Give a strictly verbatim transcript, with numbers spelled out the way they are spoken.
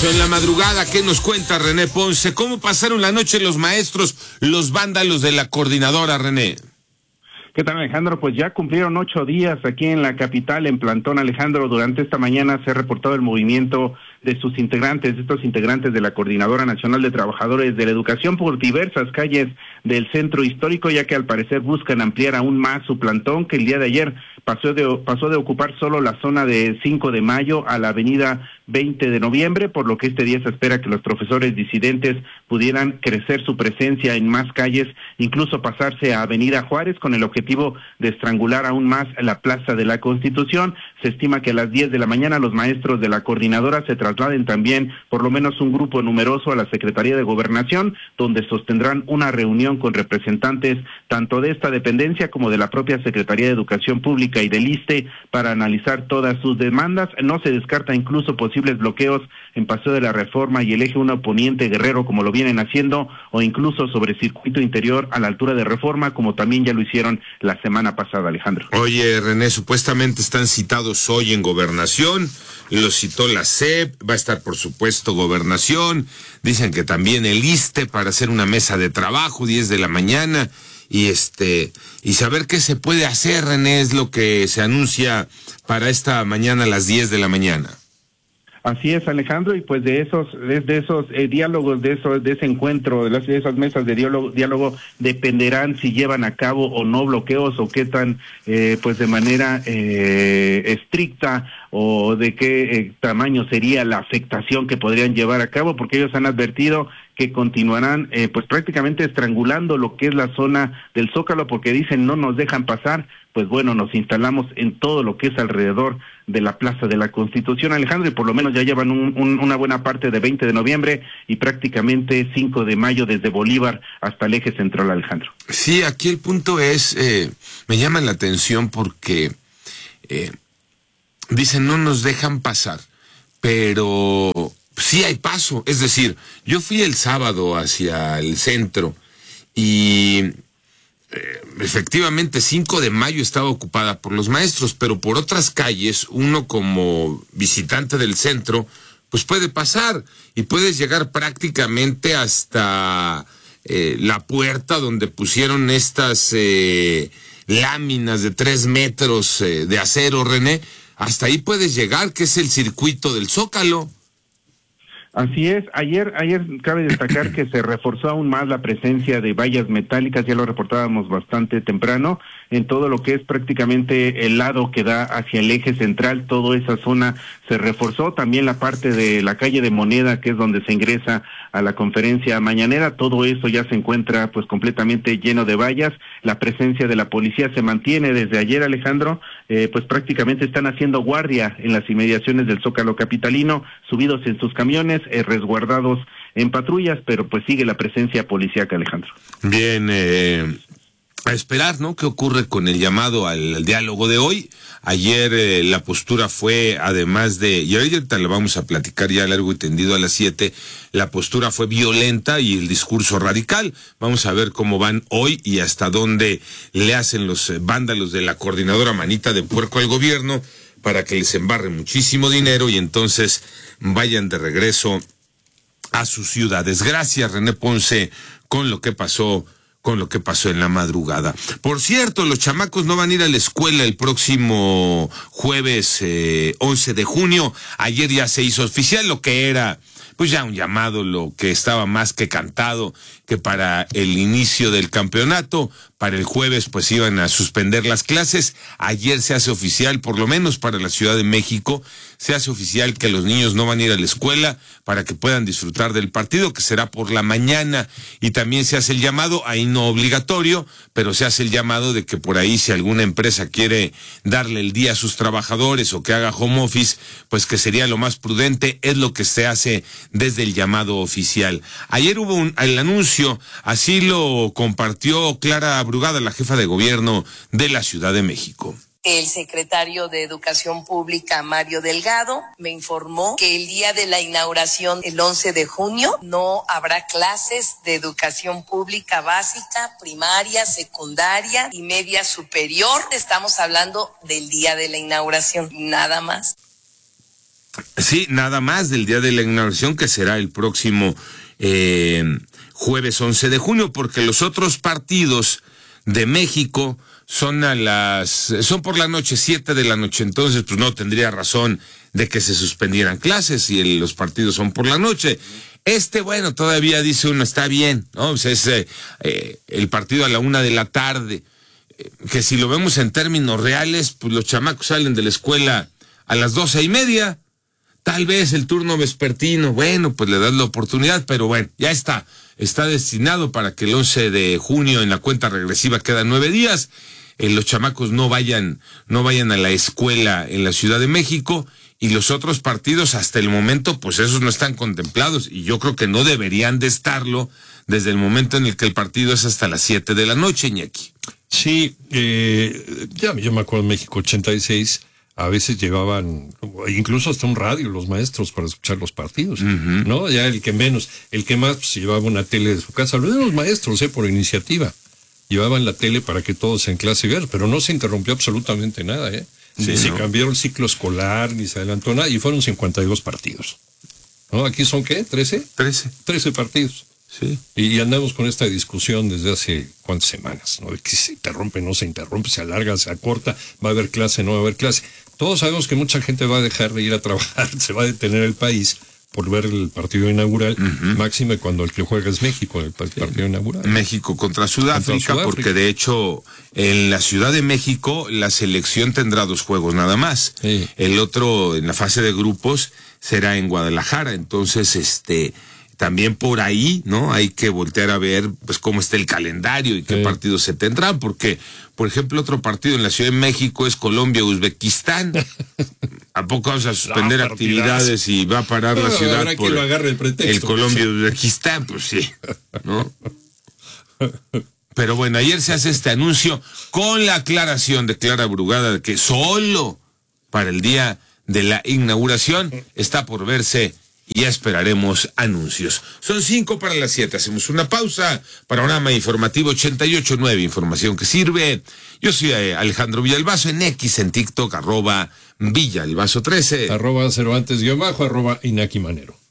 pasó en la madrugada? ¿Qué nos cuenta René Ponce? ¿Cómo pasaron la noche los maestros, los vándalos de la coordinadora, René? ¿Qué tal, Alejandro? Pues ya cumplieron ocho días aquí en la capital, en Plantón, Alejandro. Durante esta mañana se ha reportado el movimiento de sus integrantes, de estos integrantes de la Coordinadora Nacional de Trabajadores de la Educación por diversas calles del centro histórico, ya que al parecer buscan ampliar aún más su plantón, que el día de ayer pasó de, pasó de ocupar solo la zona de cinco de mayo a la avenida veinte de noviembre, por lo que este día se espera que los profesores disidentes pudieran crecer su presencia en más calles, incluso pasarse a Avenida Juárez, con el objetivo de estrangular aún más la Plaza de la Constitución. Se estima que a las diez de la mañana los maestros de la coordinadora se trasladen también por lo menos un grupo numeroso a la Secretaría de Gobernación, donde sostendrán una reunión con representantes tanto de esta dependencia como de la propia Secretaría de Educación Pública y del ISSSTE para analizar todas sus demandas. No se descarta incluso posibles bloqueos en Paseo de la Reforma y el eje uno Poniente Guerrero, como lo vienen haciendo, o incluso sobre circuito interior a la altura de Reforma, como también ya lo hicieron la semana pasada, Alejandro. Oye, René, supuestamente están citados hoy en Gobernación, lo citó la S E P, va a estar por supuesto Gobernación, dicen que también el ISSSTE para hacer una mesa de trabajo, diez de la mañana, y este, y saber qué se puede hacer, René, es lo que se anuncia para esta mañana a las diez de la mañana. Así es, Alejandro, y pues de esos, de, de esos eh, diálogos, de esos, de ese encuentro, de, las, de esas mesas de diálogo, diálogo, dependerán si llevan a cabo o no bloqueos o qué tan, eh, pues de manera eh, estricta o de qué eh, tamaño sería la afectación que podrían llevar a cabo, porque ellos han advertido que continuarán eh, pues prácticamente estrangulando lo que es la zona del Zócalo, porque dicen no nos dejan pasar. Pues bueno, nos instalamos en todo lo que es alrededor de la Plaza de la Constitución, Alejandro, y por lo menos ya llevan un, un, una buena parte de veinte de noviembre y prácticamente cinco de mayo desde Bolívar hasta el eje central, Alejandro. Sí, aquí el punto es, eh, me llama la atención porque eh, dicen no nos dejan pasar, pero sí hay paso. Es decir, yo fui el sábado hacia el centro y Eh, efectivamente cinco de mayo estaba ocupada por los maestros, pero por otras calles, uno como visitante del centro, pues puede pasar y puedes llegar prácticamente hasta eh, la puerta donde pusieron estas eh, láminas de tres metros eh, de acero, René, hasta ahí puedes llegar, que es el circuito del Zócalo. Así es, ayer ayer cabe destacar que se reforzó aún más la presencia de vallas metálicas, ya lo reportábamos bastante temprano, en todo lo que es prácticamente el lado que da hacia el eje central, toda esa zona se reforzó, también la parte de la calle de Moneda, que es donde se ingresa a la conferencia mañanera, todo eso ya se encuentra pues completamente lleno de vallas. La presencia de la policía se mantiene desde ayer, Alejandro, eh, pues prácticamente están haciendo guardia en las inmediaciones del Zócalo capitalino, subidos en sus camiones, eh, resguardados en patrullas, pero pues sigue la presencia policíaca, Alejandro. Bien, eh, a esperar, ¿no? ¿Qué ocurre con el llamado al, al diálogo de hoy? Ayer eh, la postura fue, además de, y ahorita lo vamos a platicar ya largo y tendido a las siete, la postura fue violenta y el discurso radical. Vamos a ver cómo van hoy y hasta dónde le hacen los eh, vándalos de la coordinadora manita de puerco al gobierno para que les embarre muchísimo dinero y entonces vayan de regreso a sus ciudades. Gracias, René Ponce, con lo que pasó con lo que pasó en la madrugada. Por cierto, los chamacos no van a ir a la escuela el próximo jueves eh, once de junio. Ayer ya se hizo oficial lo que era, pues ya un llamado, lo que estaba más que cantado, que para el inicio del campeonato, para el jueves pues iban a suspender las clases. Ayer se hace oficial, por lo menos para la Ciudad de México, se hace oficial que los niños no van a ir a la escuela para que puedan disfrutar del partido, que será por la mañana, y también se hace el llamado, ahí no obligatorio, pero se hace el llamado de que por ahí si alguna empresa quiere darle el día a sus trabajadores o que haga home office, pues que sería lo más prudente, es lo que se hace desde el llamado oficial. Ayer hubo un, el anuncio, así lo compartió Clara Brugada, la jefa de gobierno de la Ciudad de México. El secretario de Educación Pública, Mario Delgado, me informó que el día de la inauguración, el once de junio, no habrá clases de educación pública básica, primaria, secundaria y media superior. Estamos hablando del día de la inauguración, nada más. Sí, nada más del día de la inauguración, que será el próximo eh, jueves once de junio, porque los otros partidos de México son a las, son por la noche, siete de la noche, entonces pues no tendría razón de que se suspendieran clases si el, los partidos son por la noche. Este, bueno, todavía dice uno, está bien, ¿no? Pues es eh, eh, el partido a la una de la tarde, eh, que si lo vemos en términos reales, pues los chamacos salen de la escuela a las doce y media, tal vez el turno vespertino, bueno, pues le das la oportunidad, pero bueno, ya está, está destinado para que el once de junio en la cuenta regresiva quedan nueve días, eh, los chamacos no vayan, no vayan a la escuela en la Ciudad de México, y los otros partidos hasta el momento, pues esos no están contemplados, y yo creo que no deberían de estarlo desde el momento en el que el partido es hasta las siete de la noche, Iñaki. Sí, eh, ya yo me acuerdo en México ochenta y seis, a veces llevaban incluso hasta un radio los maestros para escuchar los partidos, uh-huh. ¿no? Ya el que menos, el que más pues, llevaba una tele de su casa, lo de los maestros, eh, por iniciativa, llevaban la tele para que todos en clase vieran, pero no se interrumpió absolutamente nada, ¿eh? Sí, ni ¿no? se cambió el ciclo escolar, ni se adelantó nada, y fueron cincuenta y dos partidos. ¿No? ¿Aquí son qué? ¿trece? trece. trece partidos. Sí. Y, y andamos con esta discusión desde hace cuántas semanas, ¿no? De que se interrumpe, no se interrumpe, se alarga, se acorta, va a haber clase, no va a haber clase. Todos sabemos que mucha gente va a dejar de ir a trabajar, se va a detener el país por ver el partido inaugural, uh-huh. máxime cuando el que juega es México, el partido sí. inaugural. México contra Sudáfrica, contra Sudáfrica, porque de hecho en la Ciudad de México la selección tendrá dos juegos nada más. Sí. El otro en la fase de grupos será en Guadalajara, entonces este también por ahí, ¿no? Hay que voltear a ver pues cómo está el calendario y qué sí. partidos se tendrán, porque por ejemplo otro partido en la Ciudad de México es Colombia-Uzbekistán. ¿A poco vamos a suspender no, actividades y va a parar no, la ciudad por que lo agarre el pretexto? El Colombia-Uzbekistán? Pues sí, ¿no? Pero bueno, ayer se hace este anuncio con la aclaración de Clara Brugada de que solo para el día de la inauguración está por verse y ya esperaremos anuncios. Son cinco para las siete, hacemos una pausa. Panorama informativo ochenta y ocho punto nueve, información que sirve. Yo soy Alejandro Villalbazo, en X, en TikTok, arroba Villalbazo trece. Arroba Cervantes guión bajo, arroba Iñaki Manero.